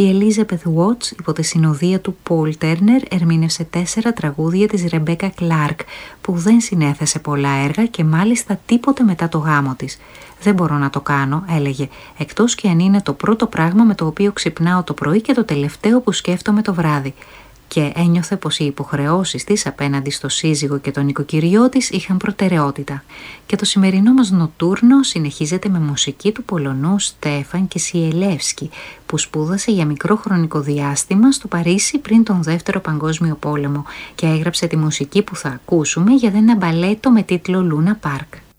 Η Elizabeth Watts, υπό τη συνοδεία του Paul Turner, ερμήνευσε 4 τραγούδια της Rebecca Clark, που δεν συνέθεσε πολλά έργα και μάλιστα τίποτε μετά το γάμο της. «Δεν μπορώ να το κάνω», έλεγε, «εκτός και αν είναι το πρώτο πράγμα με το οποίο ξυπνάω το πρωί και το τελευταίο που σκέφτομαι το βράδυ». Και ένιωθε πως οι υποχρεώσεις της απέναντι στο σύζυγο και τον νοικοκυριό της είχαν προτεραιότητα. Και το σημερινό μας νοτούρνο συνεχίζεται με μουσική του Πολωνού Στέφαν Κισιελεύσκη, που σπούδασε για μικρό χρονικό διάστημα στο Παρίσι πριν τον Δεύτερο Παγκόσμιο Πόλεμο και έγραψε τη μουσική που θα ακούσουμε για ένα μπαλέτο με τίτλο Λούνα Πάρκ.